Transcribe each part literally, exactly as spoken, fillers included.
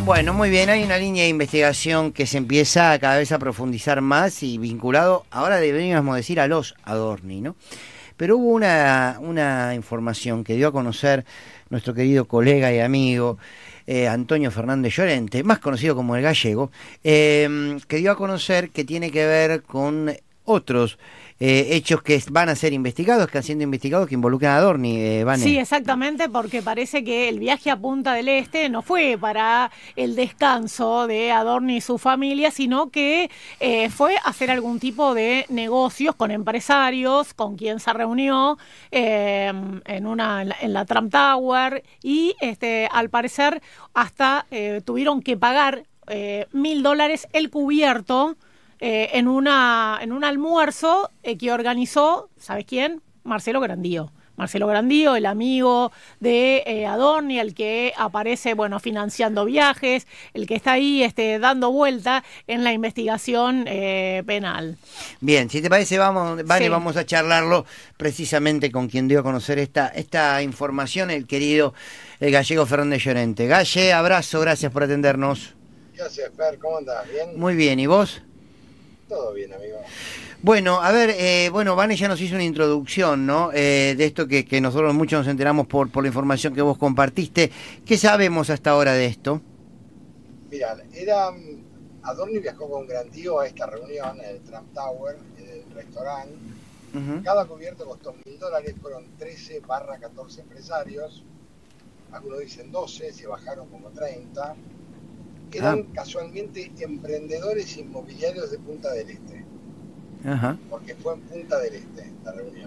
Bueno, muy bien, hay una línea de investigación que se empieza cada vez a profundizar más y vinculado, ahora deberíamos decir a los Adorni, ¿no? Pero hubo una, una información que dio a conocer nuestro querido colega y amigo eh, Antonio Fernández Llorente, más conocido como el Gallego, eh, que dio a conocer que tiene que ver con otros eh, hechos que van a ser investigados, que han sido investigados, que involucran a Adorni, eh, Vane. Sí, exactamente, porque parece que el viaje a Punta del Este no fue para el descanso de Adorni y su familia, sino que eh, fue a hacer algún tipo de negocios con empresarios, con quien se reunió eh, en una en la Trump Tower, y este, al parecer hasta eh, tuvieron que pagar eh, mil dólares el cubierto eh, en una en un almuerzo eh, que organizó, ¿sabes quién? Marcelo Grandío. Marcelo Grandío, el amigo de eh, Adorni, el que aparece, bueno, financiando viajes, el que está ahí este, dando vuelta en la investigación eh, penal. Bien, si te parece, vamos, Vane, Sí. vamos a charlarlo precisamente con quien dio a conocer esta, esta información, el querido el Gallego Fernández Llorente. Galle, abrazo, gracias por atendernos. Gracias, Fer, ¿cómo andás? ¿Bien? Muy bien, ¿y vos? Todo bien, amigo. Bueno, a ver, eh, bueno, Vane ya nos hizo una introducción, ¿no? Eh, de esto que, que nosotros muchos nos enteramos por, por la información que vos compartiste. ¿Qué sabemos hasta ahora de esto? Mira, era, Adorni viajó con Grandío a esta reunión en el Trump Tower, en el restaurante. Uh-huh. Cada cubierto costó mil dólares, fueron trece barra catorce empresarios. Algunos dicen doce, se bajaron como treinta. Eran ah. casualmente emprendedores inmobiliarios de Punta del Este. Ajá. Porque fue en Punta del Este la reunión.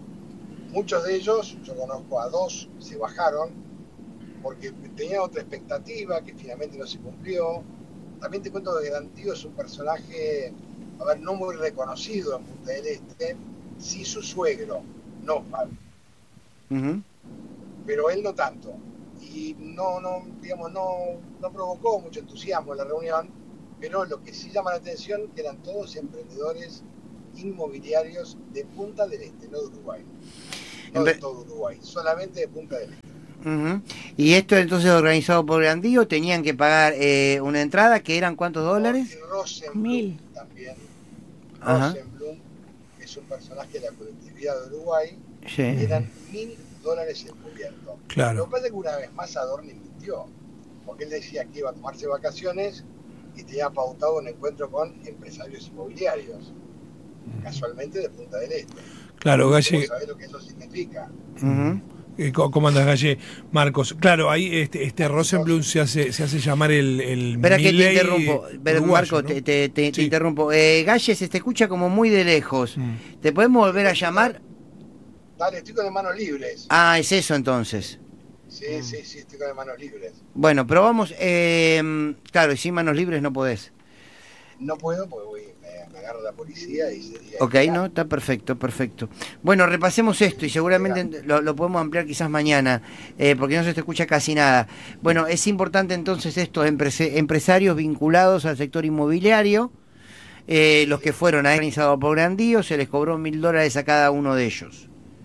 Muchos de ellos, yo conozco a dos, se bajaron porque tenían otra expectativa que finalmente no se cumplió. También te cuento que Grandío es un personaje, a ver, no muy reconocido en Punta del Este, sí su suegro, no Pablo. Uh-huh. Pero él no tanto. Y no, no, digamos, no, no provocó mucho entusiasmo en la reunión, pero lo que sí llama la atención que eran todos emprendedores inmobiliarios de Punta del Este, no de Uruguay. No de todo Uruguay, solamente de Punta del Este. Uh-huh. Y esto entonces organizado por Grandío, tenían que pagar eh, una entrada, que eran ¿cuántos dólares? Rosenblum Mil. También. Ajá. Rosenblum es un personaje de la colectividad de Uruguay. Sí. Eran mil dólares el cubierto. Claro. Lo que pasa es que una vez más Adorni mintió, porque él decía que iba a tomarse vacaciones y tenía pautado un encuentro con empresarios inmobiliarios, casualmente de Punta del Este. Claro, Galle. ¿Vos sabés lo que eso significa? Uh-huh. ¿Cómo andas, Galle? Marcos, claro, ahí este, este Rosenblum se hace, se hace llamar el, el Espera que te Milley interrumpo, pero uruguayo, Marco, ¿no? te, te, te, Sí. te interrumpo. Eh, Galle, se te escucha como muy de lejos. Mm. ¿Te podemos volver a llamar? Dale, estoy con las manos libres. Ah, es eso entonces. Sí, mm. sí, sí, estoy con las manos libres. Bueno, pero vamos, eh, claro, y sin manos libres no podés. No puedo porque voy, me, me agarro la policía y sería... Ok, ilegal. No, está perfecto, perfecto. Bueno, repasemos esto y seguramente lo, lo podemos ampliar quizás mañana, eh, porque no se te escucha casi nada. Bueno, es importante entonces estos empres- empresarios vinculados al sector inmobiliario, eh, los que fueron organizados por Grandío, se les cobró mil dólares a cada uno de ellos.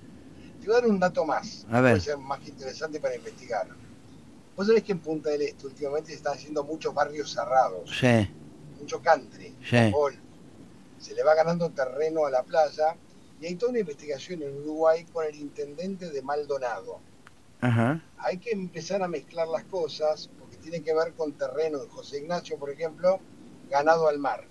Te voy a dar un dato más, a ver. Puede ser más interesante para investigar. Vos sabés que en Punta del Este últimamente se están haciendo muchos barrios cerrados. Sí. Mucho country, sí. golf. Se le va ganando terreno a la playa y hay toda una investigación en Uruguay con el intendente de Maldonado. Ajá. Hay que empezar a mezclar las cosas porque tiene que ver con terreno de José Ignacio, por ejemplo, ganado al mar.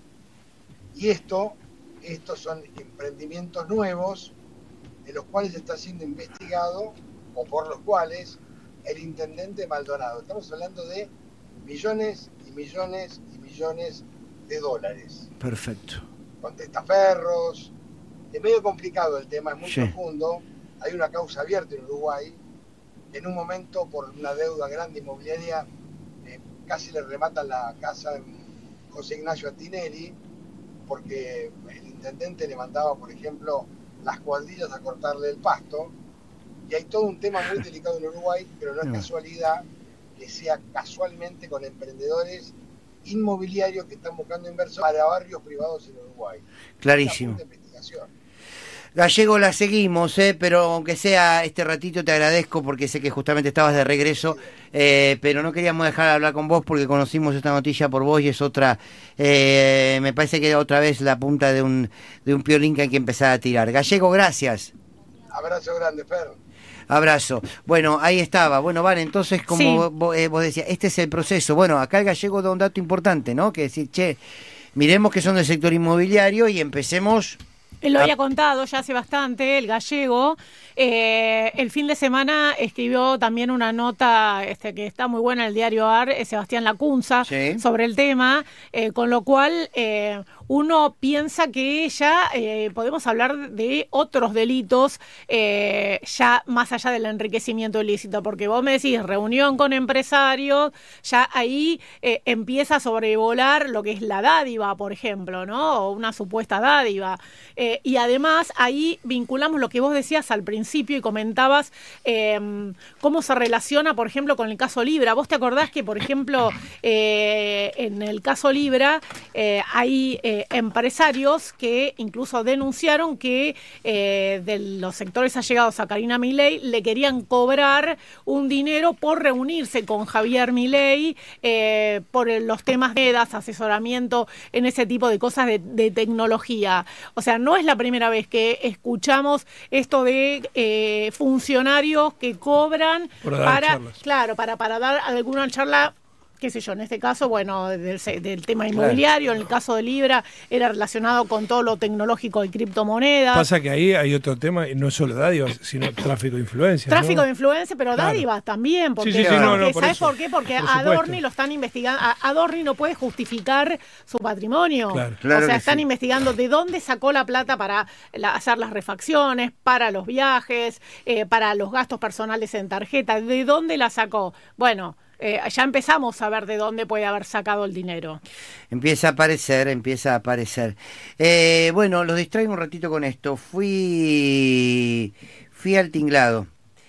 Y esto, estos son emprendimientos nuevos de los cuales está siendo investigado o por los cuales el intendente Maldonado. Estamos hablando de millones y millones y millones de dólares. Perfecto. Con testaferros. Es medio complicado el tema, es muy sí. profundo. Hay una causa abierta en Uruguay. En un momento, por una deuda grande inmobiliaria, eh, casi le rematan la casa en José Ignacio Antinelli, porque el intendente le mandaba, por ejemplo, las cuadrillas a cortarle el pasto. Y hay todo un tema muy delicado en Uruguay, pero no es no. casualidad que sea casualmente con emprendedores inmobiliarios que están buscando inversores para barrios privados en Uruguay. Clarísimo. Es una investigación. Gallego, la seguimos, eh, pero aunque sea este ratito te agradezco porque sé que justamente estabas de regreso, eh, pero no queríamos dejar de hablar con vos porque conocimos esta noticia por vos y es otra, eh, me parece que otra vez la punta de un, de un piolín que hay que empezar a tirar. Gallego, gracias. Abrazo grande, Fer. Abrazo. Bueno, ahí estaba. Bueno, vale, entonces, como Sí. vos, eh, vos decías, este es el proceso. Bueno, acá el Gallego da un dato importante, ¿no? Que decir, che, miremos que son del sector inmobiliario y empecemos... Él lo Ah. había contado ya hace bastante, el Gallego. Eh, el fin de semana escribió también una nota este, que está muy buena en el diario A R, eh, Sebastián Lacunza, Sí. sobre el tema, eh, con lo cual eh, uno piensa que ya eh, podemos hablar de otros delitos eh, ya más allá del enriquecimiento ilícito, porque vos me decís reunión con empresarios, ya ahí eh, empieza a sobrevolar lo que es la dádiva, por ejemplo, ¿no? O una supuesta dádiva. Eh, y además ahí vinculamos lo que vos decías al principio y comentabas eh, cómo se relaciona, por ejemplo, con el caso Libra. ¿Vos te acordás que, por ejemplo, eh, en el caso Libra eh, hay eh, empresarios que incluso denunciaron que eh, de los sectores allegados a Karina Milei le querían cobrar un dinero por reunirse con Javier Milei eh, por los temas de edas, asesoramiento en ese tipo de cosas de, de tecnología? O sea, no es la primera vez que escuchamos esto de eh, funcionarios que cobran Por dar para, charlas. claro, para, para dar alguna charla, qué sé yo, en este caso, bueno, del, del tema inmobiliario, en el caso de Libra era relacionado con todo lo tecnológico de criptomonedas. Pasa que ahí hay otro tema, y no solo dádivas, sino tráfico de influencia. Tráfico ¿no? de influencia, pero Claro. dádivas también, porque, Sí, sí, sí, no, no, por ¿sabes eso. por qué? Porque Por a supuesto. Adorni lo están investigando, a Adorni no puede justificar su patrimonio. Claro. Claro O sea, que están sí. investigando de dónde sacó la plata para la- hacer las refacciones, para los viajes, eh, para los gastos personales en tarjeta, de dónde la sacó. Bueno, eh, ya empezamos a ver de dónde puede haber sacado el dinero. Empieza a aparecer, empieza a aparecer. Eh, bueno, los distraigo un ratito con esto. Fui, fui al tinglado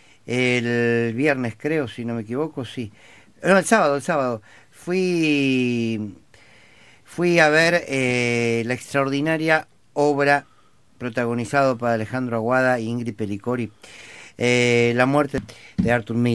el viernes, creo, si no me equivoco, sí. No, el sábado, el sábado. Fui, fui a ver eh, la extraordinaria obra protagonizado por Alejandro Aguada y Ingrid Pelicori, eh, La muerte de Arthur Miller.